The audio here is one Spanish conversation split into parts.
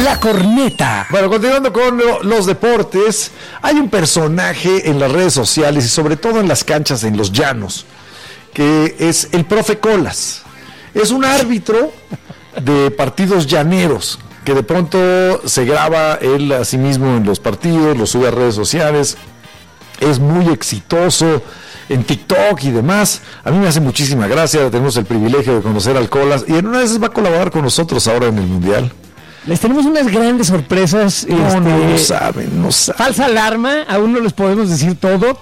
La Corneta. Bueno, continuando con los deportes, hay un personaje en las redes sociales y sobre todo en las canchas, en los llanos, que es el profe Colas. Es un árbitro de partidos llaneros que de pronto se graba él a sí mismo en los partidos, lo sube a redes sociales, es muy exitoso en TikTok y demás. A mí me hace muchísima gracia, tenemos el privilegio de conocer al Colas y en una de esas va a colaborar con nosotros ahora en el Mundial. Les tenemos unas grandes sorpresas. No saben. Falsa alarma, aún no les podemos decir todo,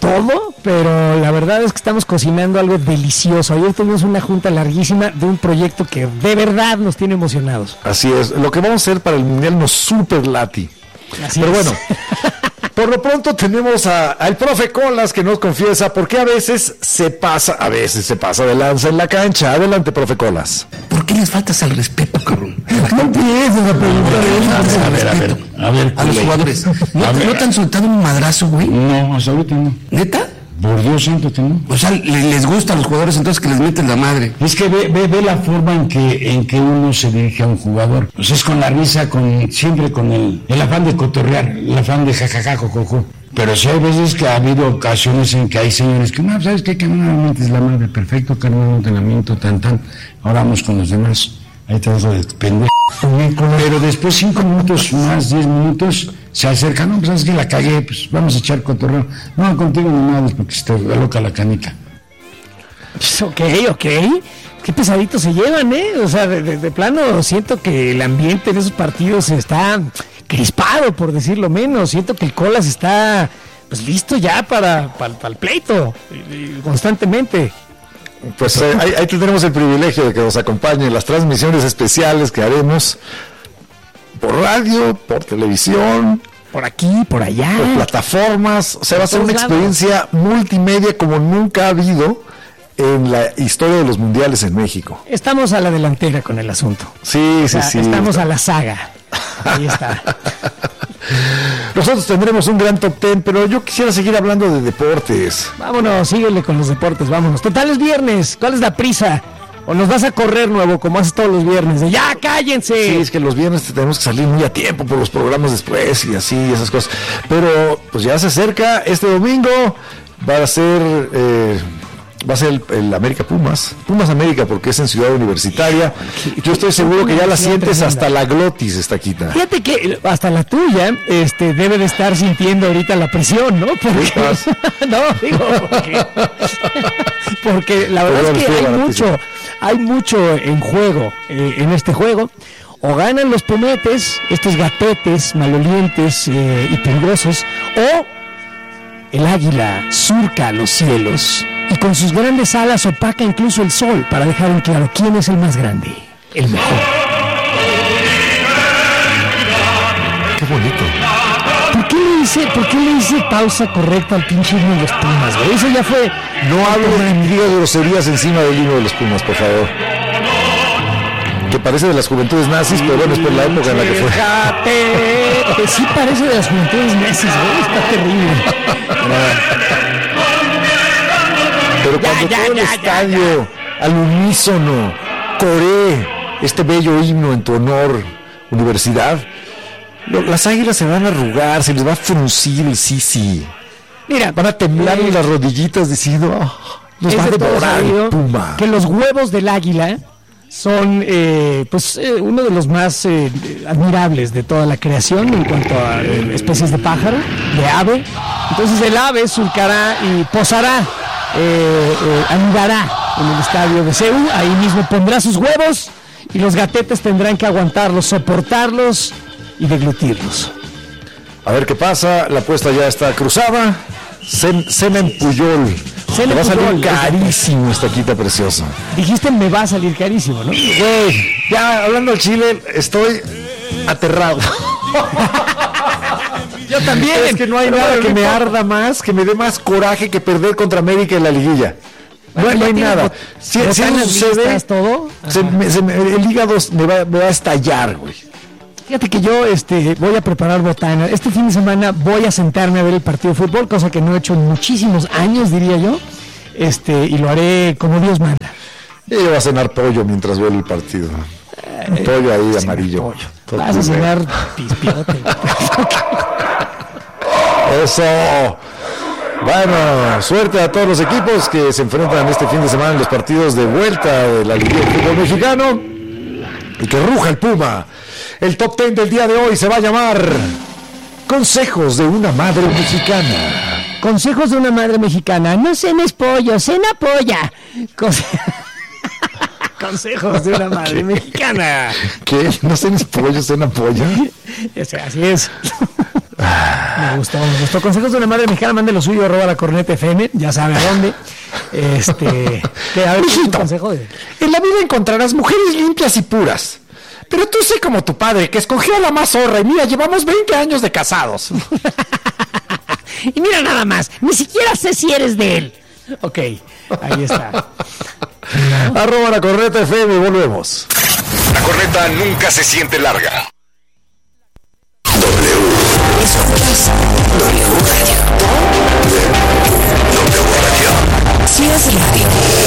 pero la verdad es que estamos cocinando algo delicioso. Ayer tuvimos una junta larguísima de un proyecto que de verdad nos tiene emocionados. Así es, lo que vamos a hacer para el Mundial nos super lati. Así pero es. Bueno, por lo pronto tenemos al profe Colas que nos confiesa por qué a veces se pasa de lanza en la cancha. Adelante, profe Colas. ¿Por qué les faltas al respeto, cabrón? No empieces a preguntar A ver, a los jugadores. ¿No te han soltado un madrazo, güey? No, hasta ahorita no. ¿Neta? Por Dios santo que no. O sea, les gusta a los jugadores entonces que les meten la madre. Es que ve la forma en que uno se dirige a un jugador. Pues es con la risa, siempre con el afán de cotorrear, el afán de jajaja, jojojo. Pero sí hay veces que ha habido ocasiones en que hay señores que, no, ¿sabes qué? Que no me metes la madre, perfecto, carnal, un entrenamiento, tan. Ahora vamos con los demás. Ahí te dejo de pendejo. Pero después 5 minutos más, 10 minutos, se acerca, no, pues sabes que la cagué, pues vamos a echar cotorreo. No, contigo no nada, porque se te loca la canica. Pues ok. Qué pesaditos se llevan, O sea, de plano siento que el ambiente de esos partidos está crispado, por decirlo menos. Siento que el Colas está pues listo ya para el pleito, constantemente. Pues ahí tenemos el privilegio de que nos acompañe en las transmisiones especiales que haremos por radio, por televisión, por aquí, por allá, por plataformas. O sea, va a ser una experiencia multimedia como nunca ha habido en la historia de los mundiales en México. Estamos a la delantera con el asunto. Sí. Estamos a la saga. Ahí está. Nosotros tendremos un gran top 10, pero yo quisiera seguir hablando de deportes. Vámonos, síguele con los deportes, vámonos. Total, es viernes, ¿cuál es la prisa? ¿O nos vas a correr nuevo, como haces todos los viernes? De ¡ya, cállense! Sí, es que los viernes tenemos que salir muy a tiempo por los programas después y así, esas cosas. Pero pues ya se acerca, este domingo va a ser el América Pumas América, porque es en Ciudad Universitaria. Yo estoy seguro que ya la sientes hasta la glotis, Estaquita. Fíjate que hasta la tuya debe de estar sintiendo ahorita la presión, ¿no? Porque la verdad es que hay mucho en juego en este juego. O ganan los pumetes, estos gatetes malolientes y peligrosos, o el águila surca los cielos y con sus grandes alas opaca incluso el sol para dejar en claro quién es el más grande, el mejor. Qué bonito. ¿Por qué le hice pausa correcta al pinche himno de los Pumas, güey? Eso ya fue... No hablo de groserías encima del himno de los Pumas, por favor. Que parece de las juventudes nazis, pero bueno, es por la época en la que fue. Que sí parece de las juventudes nazis, güey, está terrible. Pero cuando todo el estadio al unísono coree este bello himno en tu honor, universidad, las águilas se van a arrugar, se les va a fruncir el sisi. Mira, van a temblar en las rodillitas diciendo, nos va a devorar el puma. Que los huevos del águila son uno de los más admirables de toda la creación en cuanto a especies de pájaro, de ave. Entonces el ave surcará y posará, anidará en el estadio de CEU, ahí mismo pondrá sus huevos y los gatetes tendrán que aguantarlos, soportarlos y deglutirlos. A ver qué pasa, la apuesta ya está cruzada. Cena en Puyol. Me va a salir carísimo esta quita preciosa. Dijiste me va a salir carísimo, ¿no? Güey, ya hablando del Chile, estoy aterrado. Yo también. Es que no hay nada que me arda más, que me dé más coraje que perder contra América en la liguilla. No hay nada. Si eso sucede, todo, el hígado me va a estallar, güey. Fíjate que yo voy a preparar botana. Este fin de semana voy a sentarme a ver el partido de fútbol, cosa que no he hecho en muchísimos años, diría yo. Y lo haré como Dios manda. Y yo voy a cenar pollo mientras veo el partido. pollo ahí amarillo. Pollo. Vas a cenar pispiote. Eso. Bueno, suerte a todos los equipos que se enfrentan este fin de semana en los partidos de vuelta de la Liga de Fútbol Mexicano. Y que ruja el Puma. El top 10 del día de hoy se va a llamar Consejos de una madre mexicana. Consejos de una madre mexicana. No cenes pollo, cena polla. Consejos de una madre mexicana. ¿Qué? ¿No cenes pollo, cena polla? Así es. Me gustó. Consejos de una madre mexicana, mande lo suyo, @la corneta FM, ya sabe a dónde. A ver, Mijito, consejo en la vida encontrarás mujeres limpias y puras. Pero tú sé como tu padre, que escogió a la más zorra, y mira, llevamos 20 años de casados. Y mira nada más, ni siquiera sé si eres de él. Ok, ahí está. @la corneta FM, volvemos. La corneta nunca se siente larga. Escuchas W Radio. W Radio. Si es radio,